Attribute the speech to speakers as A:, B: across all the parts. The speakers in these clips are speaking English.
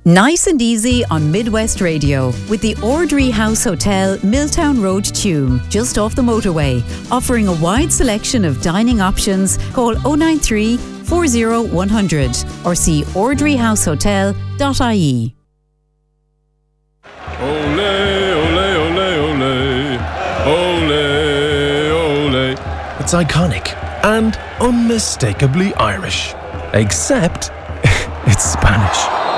A: Nice and easy on Midwest Radio with the Ordry House Hotel, Milltown Road, Tuam, just off the motorway. Offering a wide selection of dining options. Call 093 40 100 or see ordryhousehotel.ie.
B: Ole, ole, ole, ole. Ole, ole.
C: It's iconic and unmistakably Irish. Except it's Spanish.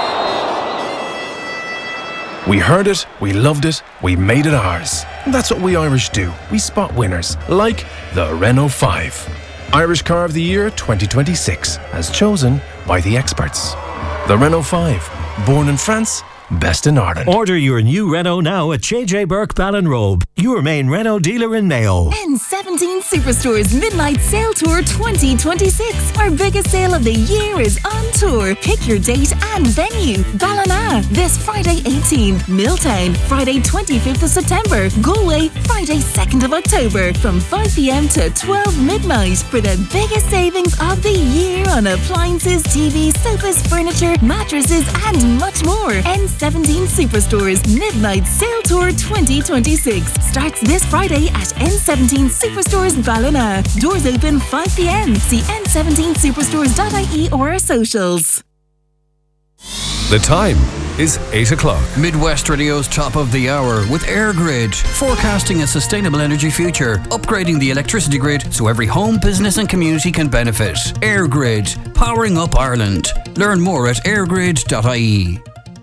C: We heard it, we loved it, we made it ours. That's what we Irish do. We spot winners, like the Renault 5. Irish Car of the Year 2026, as chosen by the experts. The Renault 5, born in France, best in Ireland.
D: Order your new Renault now at JJ Burke Ballinrobe, your main Renault dealer in Mayo.
E: N17 Superstore's Midnight Sale Tour 2026. Our biggest sale of the year is on tour. Pick your date and venue. Ballina, this Friday 18th. Milltown, Friday 25th of September. Galway, Friday 2nd of October. From 5 p.m. to 12 midnight for the biggest savings of the year on appliances, TVs, sofas, furniture, mattresses and much more. N17 Superstore's Midnight Sale Tour 2026 starts this Friday at N17 Superstores Ballina. Doors open 5 p.m. See n17superstores.ie or our socials.
F: The time is 8 o'clock.
G: Midwest Radio's top of the hour with AirGrid, forecasting a sustainable energy future, upgrading the electricity grid so every home, business and community can benefit. AirGrid, powering up Ireland. Learn more at airgrid.ie.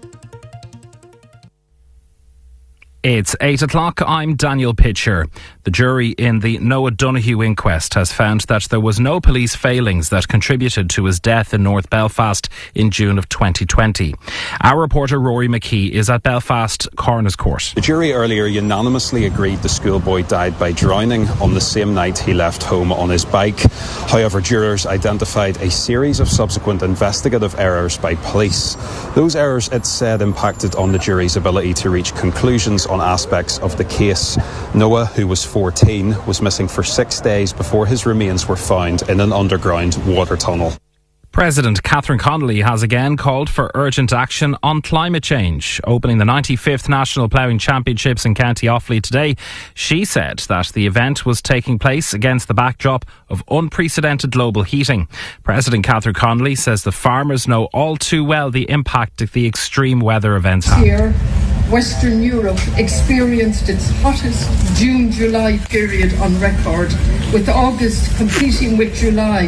H: It's 8 o'clock. I'm Daniel Pitcher. The jury in the Noah Donoghue inquest has found that there was no police failings that contributed to his death in North Belfast in June of 2020. Our reporter Rory McKee is at Belfast Coroner's Court.
I: The jury earlier unanimously agreed the schoolboy died by drowning on the same night he left home on his bike. However, jurors identified a series of subsequent investigative errors by police. Those errors, it said, impacted on the jury's ability to reach conclusions on aspects of the case. Noah, who was 14, was missing for 6 days before his remains were found in an underground water tunnel.
H: President Catherine Connolly has again called for urgent action on climate change. Opening the 95th National Ploughing Championships in County Offaly today, she said that the event was taking place against the backdrop of unprecedented global heating. President Catherine Connolly says the farmers know all too well the impact that the extreme weather events have.
J: Here, Western Europe experienced its hottest June-July period on record, with August competing with July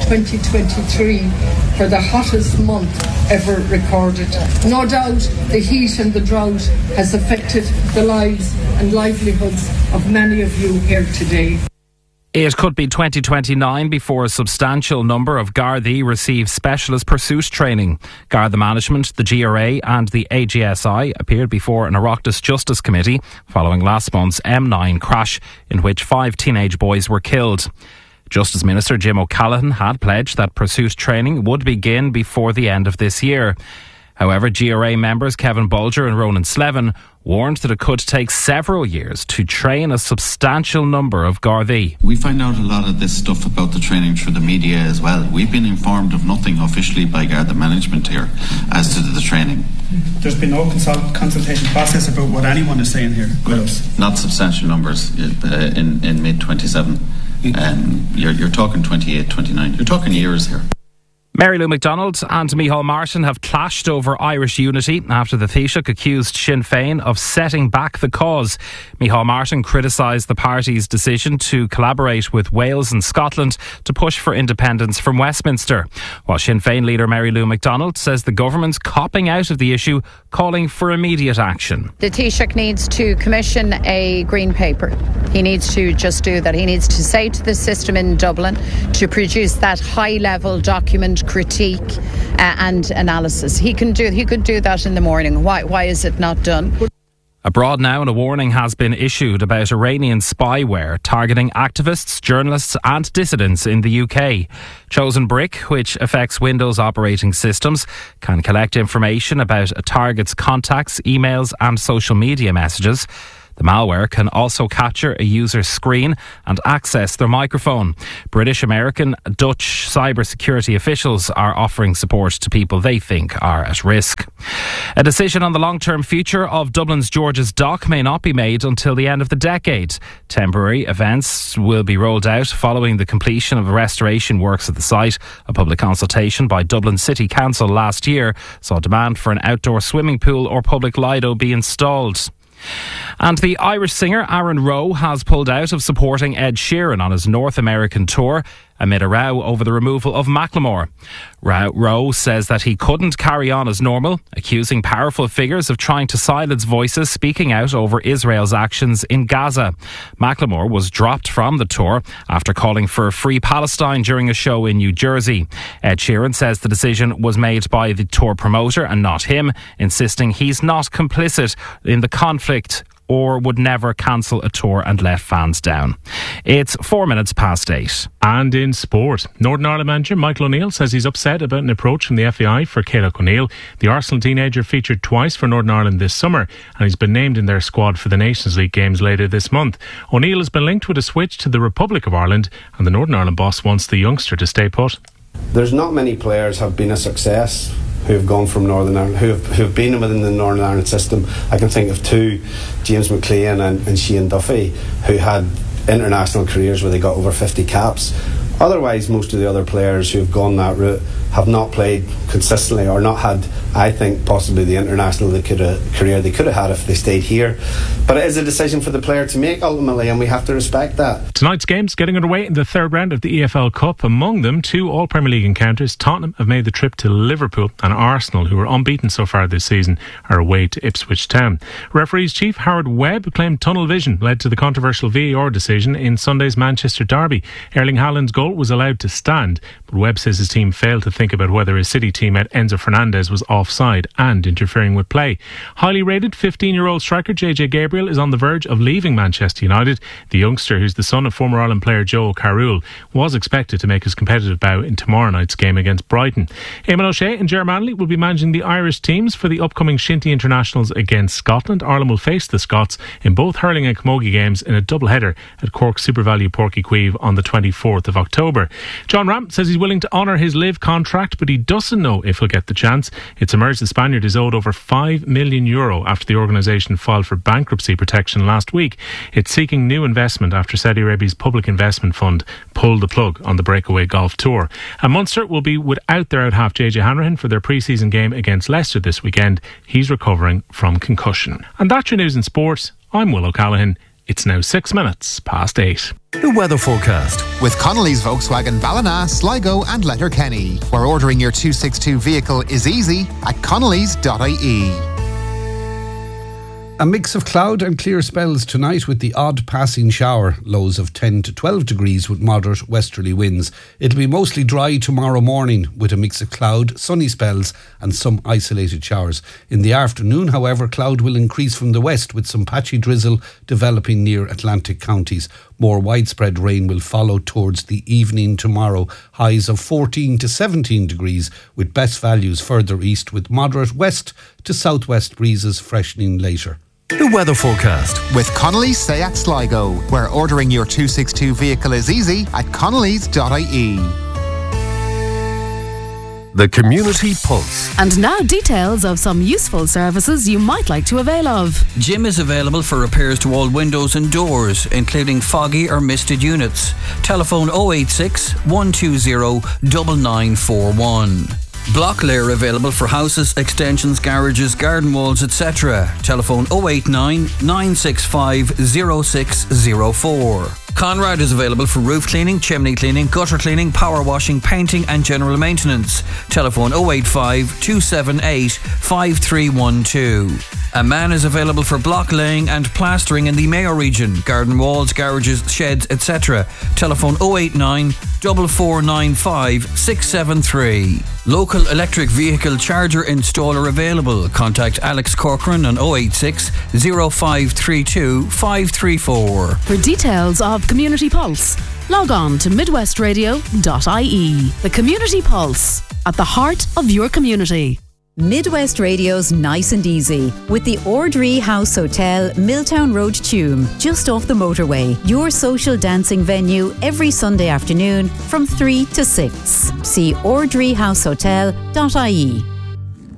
J: 2023 for the hottest month ever recorded. No doubt the heat and the drought has affected the lives and livelihoods of many of you here today.
H: It could be 2029 before a substantial number of Gardaí receive specialist pursuit training. Garda Management, the GRA and the AGSI appeared before an Oireachtas Justice Committee following last month's M9 crash in which 5 teenage boys were killed. Justice Minister Jim O'Callaghan had pledged that pursuit training would begin before the end of this year. However, GRA members Kevin Bolger and Ronan Slevin warned that it could take several years to train a substantial number of Gardaí.
K: We find out a lot of this stuff about the training through the media as well. We've been informed of nothing officially by Garda Management here as to the training.
L: There's been no consultation process about what anyone is saying here with us.
K: Not substantial numbers in mid-27. You're talking 28, 29. You're talking years here.
H: Mary Lou McDonald and Micheál Martin have clashed over Irish unity after the Taoiseach accused Sinn Féin of setting back the cause. Micheál Martin criticised the party's decision to collaborate with Wales and Scotland to push for independence from Westminster, while Sinn Féin leader Mary Lou McDonald says the government's copping out of the issue, calling for immediate action.
M: The Taoiseach needs to commission a green paper. He needs to just do that. He needs to say to the system in Dublin to produce that high-level document critique and analysis. He could do that in the morning. Why is it not done?
H: Abroad now, and a warning has been issued about Iranian spyware targeting activists, journalists and dissidents in the UK. Chosen Brick, which affects Windows operating systems, can collect information about a target's contacts, emails and social media messages. The malware can also capture a user's screen and access their microphone. British, American, Dutch cybersecurity officials are offering support to people they think are at risk. A decision on the long-term future of Dublin's George's Dock may not be made until the end of the decade. Temporary events will be rolled out following the completion of restoration works at the site. A public consultation by Dublin City Council last year saw demand for an outdoor swimming pool or public lido be installed. And the Irish singer Aaron Rowe has pulled out of supporting Ed Sheeran on his North American tour amid a row over the removal of Macklemore. Rowe says that he couldn't carry on as normal, accusing powerful figures of trying to silence voices speaking out over Israel's actions in Gaza. Macklemore was dropped from the tour after calling for a free Palestine during a show in New Jersey. Ed Sheeran says the decision was made by the tour promoter and not him, insisting he's not complicit in the conflict or would never cancel a tour and let fans down. It's 8:04.
N: And in sport, Northern Ireland manager Michael O'Neill says he's upset about an approach from the FAI for Caoimhe O'Neill. The Arsenal teenager featured twice for Northern Ireland this summer and he's been named in their squad for the Nations League games later this month. O'Neill has been linked with a switch to the Republic of Ireland and the Northern Ireland boss wants the youngster to stay put.
O: There's not many players have been a success who've gone from Northern Ireland, who've been within the Northern Ireland system. I can think of two, James McLean and Shane Duffy, who had international careers where they got over 50 caps. Otherwise, most of the other players who've gone that route have not played consistently or not had, I think, possibly the international career they could have had if they stayed here. But it is a decision for the player to make ultimately, and we have to respect that.
N: Tonight's games getting underway in the third round of the EFL Cup. Among them, two All-Premier League encounters. Tottenham have made the trip to Liverpool and Arsenal, who are unbeaten so far this season, are away to Ipswich Town. Referees chief Howard Webb claimed tunnel vision led to the controversial VAR decision in Sunday's Manchester derby. Erling Haaland's goal was allowed to stand, but Webb says his team failed to think about whether his City teammate Enzo Fernandez was offside and interfering with play. Highly rated 15-year-old striker JJ Gabriel is on the verge of leaving Manchester United. The youngster, who's the son of former Ireland player Joe Carroll, was expected to make his competitive bow in tomorrow night's game against Brighton. Eamon O'Shea and Ger Manley will be managing the Irish teams for the upcoming Shinty Internationals against Scotland. Ireland will face the Scots in both hurling and camogie games in a doubleheader at Cork SuperValu Porky Queeve on the 24th of October. John Ram says he's willing to honour his live contract, but he doesn't know if he'll get the chance. It's emerged the Spaniard is owed over €5 million after the organisation filed for bankruptcy protection last week. It's seeking new investment after Saudi Arabia's public investment fund pulled the plug on the breakaway golf tour. And Munster will be without their out-half JJ Hanrahan for their pre-season game against Leicester this weekend. He's recovering from concussion. And that's your news in sport. I'm Will O'Callaghan. It's now 8:06.
P: The weather forecast with Connolly's Volkswagen Ballina, Sligo and Letterkenny, where ordering your 262 vehicle is easy at connolly's.ie.
Q: A mix of cloud and clear spells tonight with the odd passing shower. Lows of 10 to 12 degrees with moderate westerly winds. It'll be mostly dry tomorrow morning with a mix of cloud, sunny spells and some isolated showers. In the afternoon, however, cloud will increase from the west with some patchy drizzle developing near Atlantic counties. More widespread rain will follow towards the evening tomorrow. Highs of 14 to 17 degrees with best values further east with moderate west to southwest breezes freshening later.
P: The weather forecast with Connolly's Seat Sligo, where ordering your 262 vehicle is easy at connolly's.ie.
F: The Community Pulse.
R: And now details of some useful services you might like to avail of.
G: Jim is available for repairs to all windows and doors, including foggy or misted units. Telephone 086 120 9941. Block layer available for houses, extensions, garages, garden walls, etc. Telephone 089 965 0604. Conrad is available for roof cleaning, chimney cleaning, gutter cleaning, power washing, painting and general maintenance. Telephone 085 278 5312. A man is available for block laying and plastering in the Mayo region, garden walls, garages, sheds, etc. Telephone 089 4495 673. Local electric vehicle charger installer available. Contact Alex Corcoran on 086 0532 534.
R: For details of Community Pulse, log on to midwestradio.ie. The Community Pulse, at the heart of your community.
A: Midwest Radio's Nice and Easy with the Ordree House Hotel, Milltown Road, Tuam, just off the motorway. Your social dancing venue every Sunday afternoon from 3 to 6. See ordreehousehotel.ie.